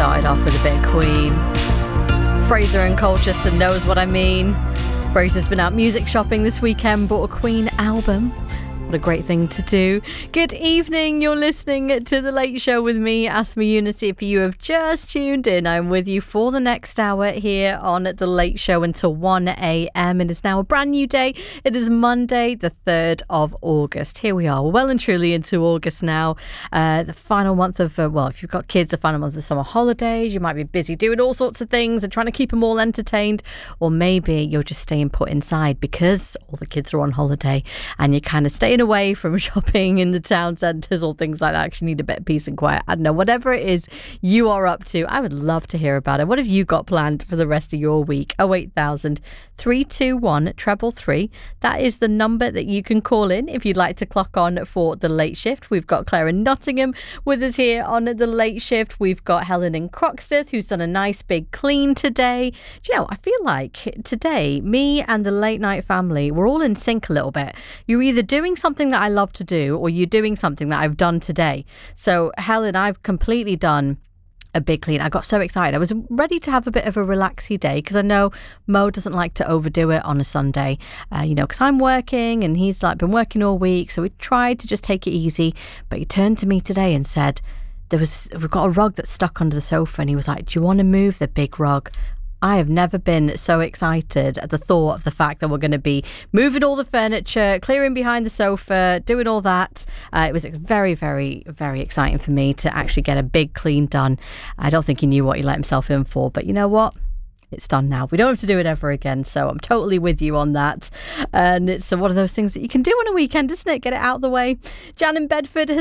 started off with a bit of Queen. Fraser in Colchester knows what I mean. Fraser's been out music shopping this weekend, bought a Queen album. What a great thing to do. Good evening, you're listening to The Late Show with me, Asma Unity. If you have just tuned in, I'm with you for the next hour here on The Late Show until 1 a.m. It is now a brand new day. It is Monday, the 3rd of August. Here we are. We're well and truly into August now. The final month of, if you've got kids, the final month of summer holidays. You might be busy doing all sorts of things and trying to keep them all entertained. Or maybe you're just staying put inside because all the kids are on holiday and you're kind of staying away from shopping in the town centres or things like that. Actually need a bit of peace and quiet. I don't know, whatever it is you are up to, I would love to hear about it. What have you got planned for the rest of your week? 08000 321 333. That is the number that you can call in if you'd like to clock on for the late shift. We've got Claire in Nottingham with us here on the late shift. We've got Helen in Croxteth who's done a nice big clean today. Do you know, I feel like today me and the late night family, we're all in sync a little bit. You're either doing something that I love to do or you're doing something that I've done today. So Helen, I've completely done a big clean. I got so excited. I was ready to have a bit of a relaxy day because I know Mo doesn't like to overdo it on a Sunday, because I'm working and he's been working all week. So we tried to just take it easy. But he turned to me today and said, we've got a rug that's stuck under the sofa. And he was like, do you want to move the big rug? I have never been so excited at the thought of the fact that we're going to be moving all the furniture, clearing behind the sofa, doing all that. It was very, very, very exciting for me to actually get a big clean done. I don't think he knew what he let himself in for, but you know what? It's done now. We don't have to do it ever again. So I'm totally with you on that. And it's one of those things that you can do on a weekend, isn't it? Get it out of the way. Jan in Bedford has